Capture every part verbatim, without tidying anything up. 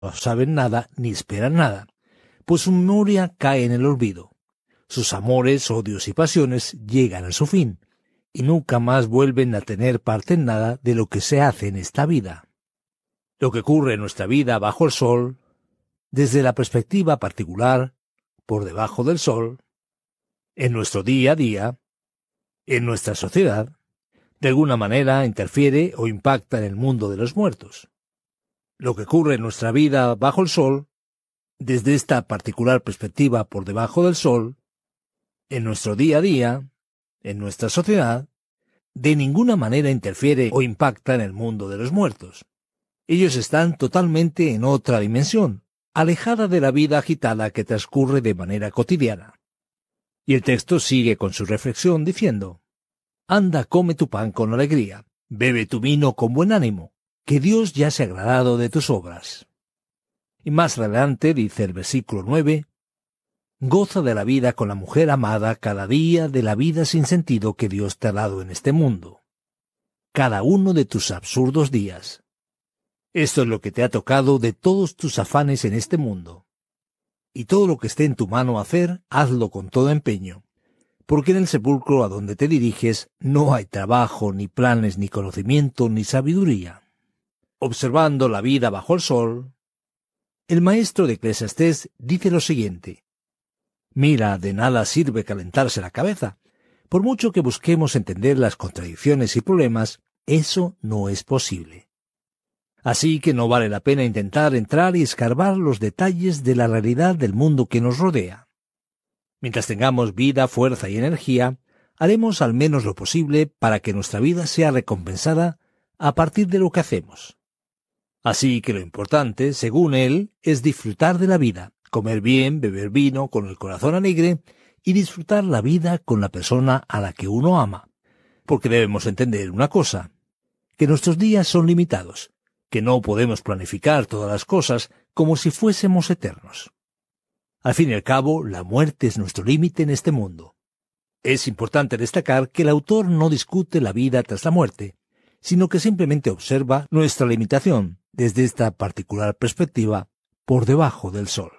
no saben nada ni esperan nada, pues su memoria cae en el olvido. Sus amores, odios y pasiones llegan a su fin, y nunca más vuelven a tener parte en nada de lo que se hace en esta vida. Lo que ocurre en nuestra vida bajo el sol, desde la perspectiva particular, por debajo del sol, en nuestro día a día, en nuestra sociedad, de alguna manera interfiere o impacta en el mundo de los muertos. Lo que ocurre en nuestra vida bajo el sol, desde esta particular perspectiva por debajo del sol, en nuestro día a día, en nuestra sociedad, de ninguna manera interfiere o impacta en el mundo de los muertos. Ellos están totalmente en otra dimensión, alejada de la vida agitada que transcurre de manera cotidiana. Y el texto sigue con su reflexión diciendo: Anda, come tu pan con alegría, bebe tu vino con buen ánimo, que Dios ya se ha agradado de tus obras. Y más adelante dice el versículo nueve: Goza de la vida con la mujer amada cada día de la vida sin sentido que Dios te ha dado en este mundo. Cada uno de tus absurdos días. Esto es lo que te ha tocado de todos tus afanes en este mundo. Y todo lo que esté en tu mano hacer, hazlo con todo empeño, porque en el sepulcro a donde te diriges no hay trabajo, ni planes, ni conocimiento, ni sabiduría. Observando la vida bajo el sol, el maestro de Eclesiastés dice lo siguiente: Mira, de nada sirve calentarse la cabeza. Por mucho que busquemos entender las contradicciones y problemas, eso no es posible. Así que no vale la pena intentar entrar y escarbar los detalles de la realidad del mundo que nos rodea. Mientras tengamos vida, fuerza y energía, haremos al menos lo posible para que nuestra vida sea recompensada a partir de lo que hacemos. Así que lo importante, según él, es disfrutar de la vida, comer bien, beber vino con el corazón alegre y disfrutar la vida con la persona a la que uno ama. Porque debemos entender una cosa, que nuestros días son limitados, que no podemos planificar todas las cosas como si fuésemos eternos. Al fin y al cabo, la muerte es nuestro límite en este mundo. Es importante destacar que el autor no discute la vida tras la muerte, sino que simplemente observa nuestra limitación desde esta particular perspectiva por debajo del sol.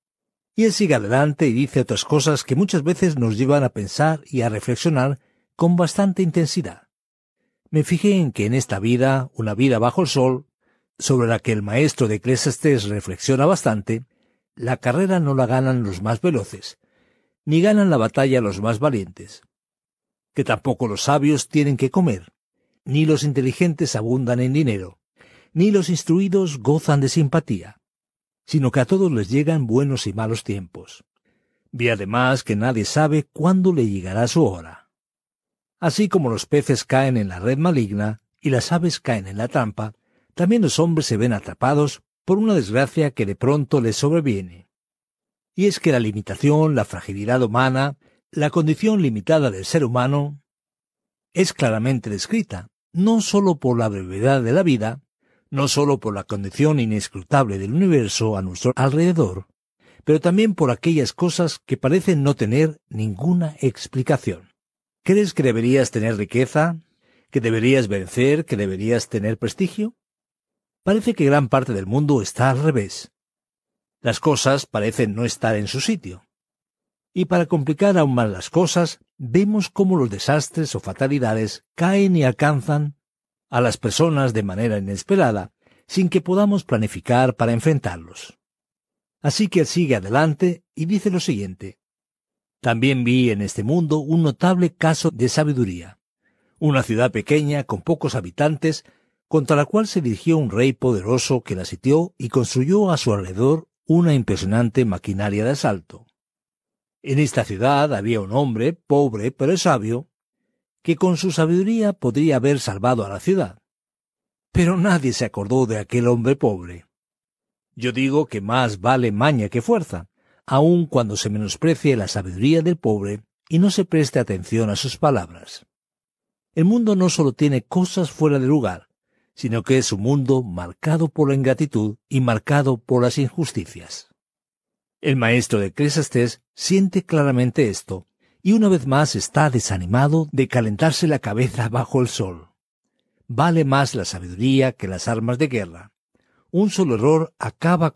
Y él sigue adelante y dice otras cosas que muchas veces nos llevan a pensar y a reflexionar con bastante intensidad. Me fijé en que en esta vida, una vida bajo el sol, sobre la que el maestro de Eclesiastés reflexiona bastante, la carrera no la ganan los más veloces, ni ganan la batalla los más valientes, que tampoco los sabios tienen que comer, ni los inteligentes abundan en dinero, ni los instruidos gozan de simpatía, sino que a todos les llegan buenos y malos tiempos. Vi además que nadie sabe cuándo le llegará su hora. Así como los peces caen en la red maligna y las aves caen en la trampa, también los hombres se ven atrapados por una desgracia que de pronto les sobreviene. Y es que la limitación, la fragilidad humana, la condición limitada del ser humano, es claramente descrita, no sólo por la brevedad de la vida, no sólo por la condición inescrutable del universo a nuestro alrededor, pero también por aquellas cosas que parecen no tener ninguna explicación. ¿Crees que deberías tener riqueza? ¿Que deberías vencer? ¿Que deberías tener prestigio? Parece que gran parte del mundo está al revés. Las cosas parecen no estar en su sitio. Y para complicar aún más las cosas, vemos cómo los desastres o fatalidades caen y alcanzan a las personas de manera inesperada, sin que podamos planificar para enfrentarlos. Así que él sigue adelante y dice lo siguiente: También vi en este mundo un notable caso de sabiduría, una ciudad pequeña con pocos habitantes, contra la cual se dirigió un rey poderoso que la sitió y construyó a su alrededor una impresionante maquinaria de asalto. En esta ciudad había un hombre, pobre pero sabio, que con su sabiduría podría haber salvado a la ciudad. Pero nadie se acordó de aquel hombre pobre. Yo digo que más vale maña que fuerza, aun cuando se menosprecie la sabiduría del pobre y no se preste atención a sus palabras. El mundo no solo tiene cosas fuera de lugar, sino que es un mundo marcado por la ingratitud y marcado por las injusticias. El maestro de Eclesiastés siente claramente esto, y una vez más está desanimado de calentarse la cabeza bajo el sol. Vale más la sabiduría que las armas de guerra. Un solo error acaba